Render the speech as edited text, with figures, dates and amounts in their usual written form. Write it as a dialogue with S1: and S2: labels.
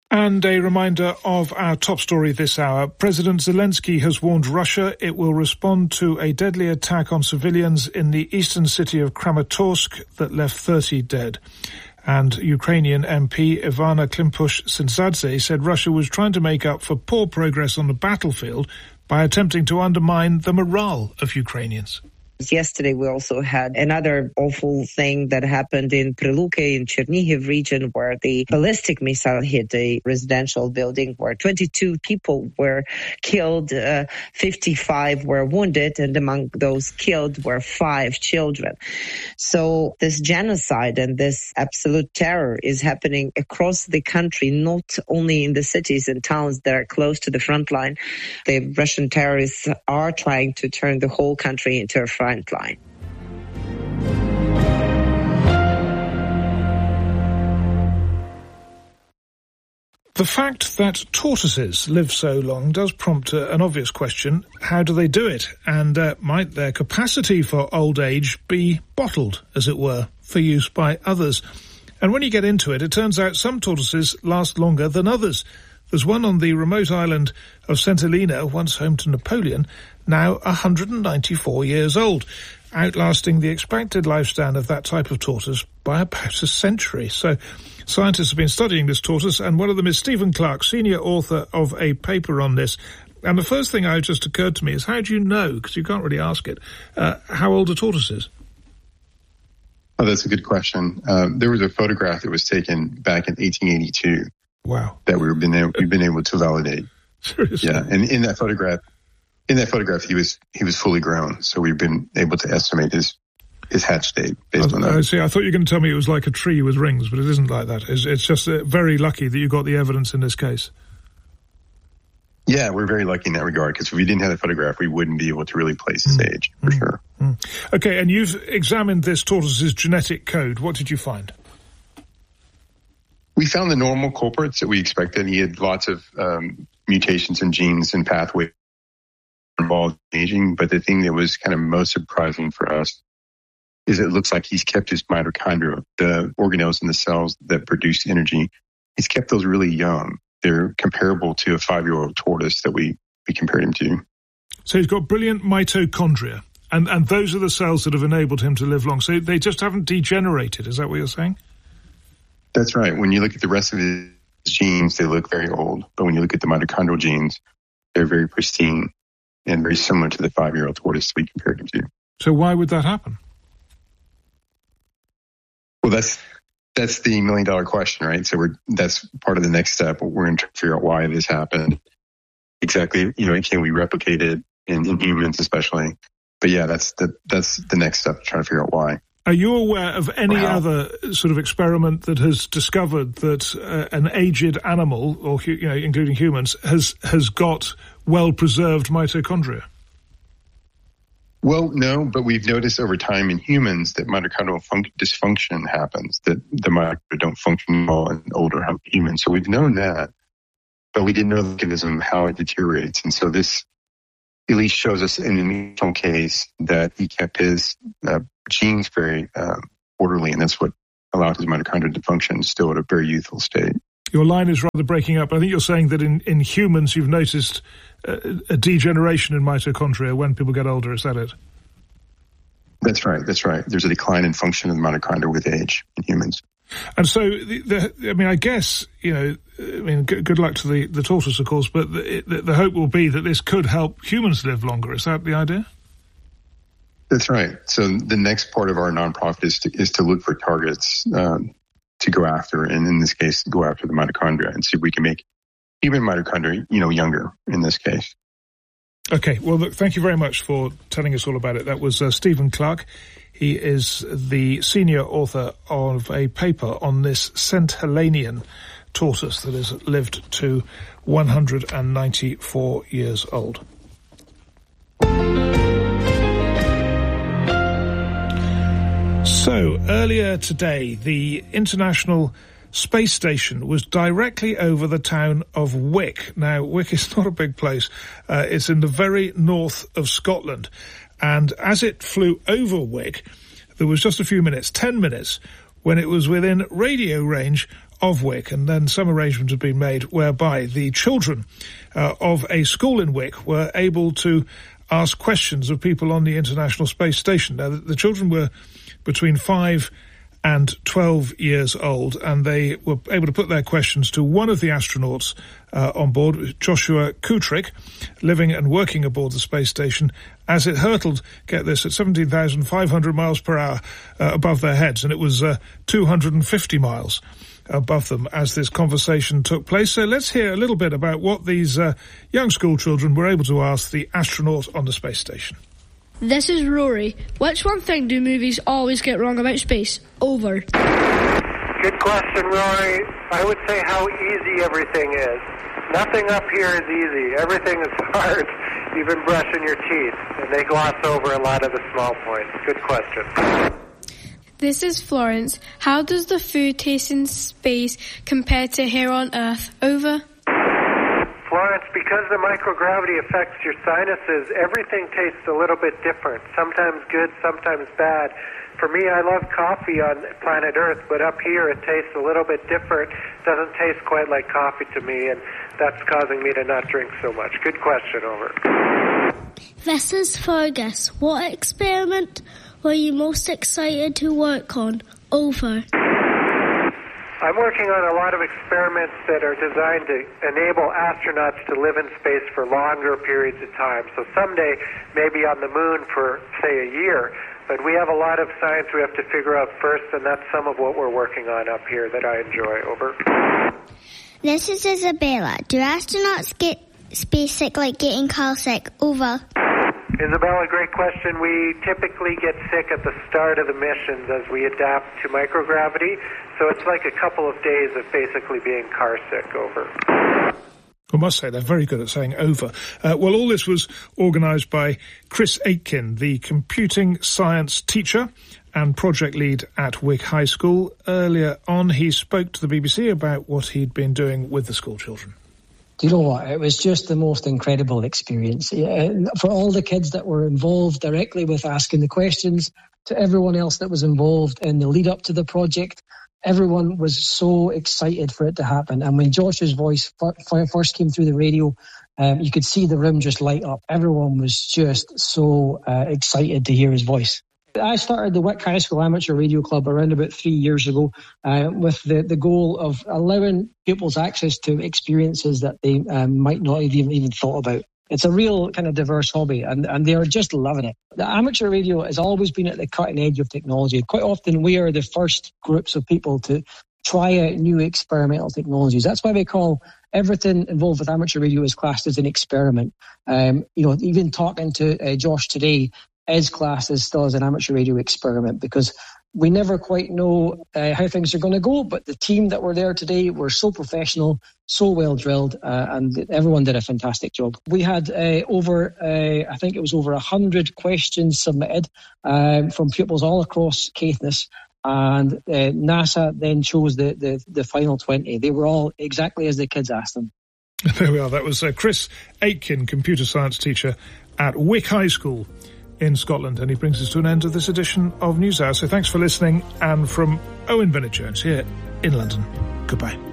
S1: And a reminder of our top story this hour. President Zelensky has warned Russia it will respond to a deadly attack on civilians in the eastern city of Kramatorsk that left 30 dead. And Ukrainian MP Ivana Klimpush-Syntsadze said Russia was trying to make up for poor progress on the battlefield by attempting to undermine the morale of Ukrainians.
S2: Yesterday, we also had another awful thing that happened in Priluke in Chernihiv region, where the ballistic missile hit a residential building where 22 people were killed, 55 were wounded, and among those killed were 5 children. So this genocide and this absolute terror is happening across the country, not only in the cities and towns that are close to the front line. The Russian terrorists are trying to turn the whole country into a front line.
S1: The fact that tortoises live so long does prompt an obvious question. How do they do it? And might their capacity for old age be bottled, as it were, for use by others? And when you get into it, it turns out some tortoises last longer than others. There's one on the remote island of St. Helena, once home to Napoleon, now 194 years old, outlasting the expected lifespan of that type of tortoise by about a century. So scientists have been studying this tortoise, and one of them is Stephen Clark, senior author of a paper on this. And the first thing that just occurred to me is, how do you know, because you can't really ask it, how old a tortoise is?
S3: Oh, that's a good question. There was a photograph that was taken back in 1882.
S1: Wow.
S3: That we've been able to validate.
S1: Seriously?
S3: Yeah, and in that photograph he was fully grown, so we've been able to estimate his hatch date based on that.
S1: I see. I thought you were going to tell me it was like a tree with rings, but it isn't like that. It's just very lucky that you got the evidence in this case.
S3: Yeah, we're very lucky in that regard, because if we didn't have the photograph, we wouldn't be able to really place his age, for sure.
S1: Okay, and you've examined this tortoise's genetic code. What did you find?
S3: We found the normal culprits that we expected. He had lots of mutations in genes and pathways involved in aging, but the thing that was kind of most surprising for us is it looks like he's kept his mitochondria, the organelles in the cells that produce energy. He's kept those really young. They're comparable to a 5-year-old tortoise that we compared him to.
S1: So he's got brilliant mitochondria, and those are the cells that have enabled him to live long. So they just haven't degenerated. Is that what you're saying?
S3: That's right. When you look at the rest of his genes, they look very old. But when you look at the mitochondrial genes, they're very pristine and very similar to the 5-year-old tortoise we compared him to.
S1: So why would that happen?
S3: Well, that's the million-dollar question, right? So that's part of the next step. We're going to figure out why this happened. Exactly, can we replicate it in humans especially? But yeah, that's the next step, trying to figure out why.
S1: Are you aware of any other sort of experiment that has discovered that an aged animal, or including humans, has got well-preserved mitochondria?
S3: Well, no, but we've noticed over time in humans that mitochondrial dysfunction happens, that the mitochondria don't function well in older humans. So we've known that, but we didn't know the mechanism, how it deteriorates. And so this at least shows us in an initial case that he kept his genes very orderly, and that's what allowed his mitochondria to function still at a very youthful state.
S1: Your line is rather breaking up. I think you're saying that in humans you've noticed a degeneration in mitochondria when people get older. Is that it?
S3: That's right. There's a decline in function of the mitochondria with age in humans.
S1: And so, I guess, good luck to the tortoise, of course, but the hope will be that this could help humans live longer. Is that the idea?
S3: That's right. So the next part of our nonprofit is to look for targets to go after, and in this case, go after the mitochondria and see if we can make human mitochondria, younger in this case.
S1: Okay. Well, look, thank you very much for telling us all about it. That was Stephen Clark. He is the senior author of a paper on this St. Helenian tortoise that has lived to 194 years old. So, earlier today, the International Space Station was directly over the town of Wick. Now, Wick is not a big place. It's in the very north of Scotland. And as it flew over Wick, there was just a few minutes, 10 minutes, when it was within radio range of Wick, and then some arrangement had been made whereby the children of a school in Wick were able to ask questions of people on the International Space Station. Now, the children were between 5 and 12 years old, and they were able to put their questions to one of the astronauts on board, Joshua Kutrick, living and working aboard the space station, as it hurtled, get this, at 17,500 miles per hour above their heads, and it was 250 miles above them as this conversation took place. So let's hear a little bit about what these young school children were able to ask the astronaut on the space station.
S4: This is Rory. Which one thing do movies always get wrong about space? Over.
S5: Good question, Rory. I would say how easy everything is. Nothing up here is easy. Everything is hard, even brushing your teeth. And they gloss over a lot of the small points. Good question.
S6: This is Florence. How does the food taste in space compared to here on Earth? Over.
S5: Florence, because the microgravity affects your sinuses, everything tastes a little bit different. Sometimes good, sometimes bad. For me, I love coffee on planet Earth, but up here it tastes a little bit different. Doesn't taste quite like coffee to me, and that's causing me to not drink so much. Good question, over.
S7: This is Fergus. What experiment were you most excited to work on? Over.
S5: I'm working on a lot of experiments that are designed to enable astronauts to live in space for longer periods of time. So someday, maybe on the moon for, say, a year. But we have a lot of science we have to figure out first, and that's some of what we're working on up here that I enjoy. Over.
S7: This is Isabella. Do astronauts get space sick like getting car sick? Over.
S5: Isabella, great question. We typically get sick at the start of the missions as we adapt to microgravity. So it's like a couple of days of basically being car sick. Over.
S1: I must say they're very good at saying over. Well, all this was organised by Chris Aitken, the computing science teacher and project lead at Wick High School. Earlier on, he spoke to the BBC about what he'd been doing with the school children.
S8: Do you know what? It was just the most incredible experience. For all the kids that were involved directly with asking the questions, to everyone else that was involved in the lead up to the project, everyone was so excited for it to happen. And when Josh's voice first came through the radio, you could see the room just light up. Everyone was just so excited to hear his voice. I started the Wick High School Amateur Radio Club around about 3 years ago with the goal of allowing pupils access to experiences that they might not have even thought about. It's a real kind of diverse hobby, and they are just loving it. The amateur radio has always been at the cutting edge of technology. Quite often we are the first groups of people to try out new experimental technologies. That's why we call everything involved with amateur radio is classed as an experiment. Even talking to Josh today is classed as still as an amateur radio experiment, because we never quite know how things are going to go, but the team that were there today were so professional, so well drilled, and everyone did a fantastic job. We had over 100 questions submitted from pupils all across Caithness, and NASA then chose the final 20. They were all exactly as the kids asked them.
S1: There we are. That was Chris Aitken, computer science teacher at Wick High School in Scotland, and he brings us to an end of this edition of NewsHour. So thanks for listening, and from Owen Bennett-Jones here in London, goodbye.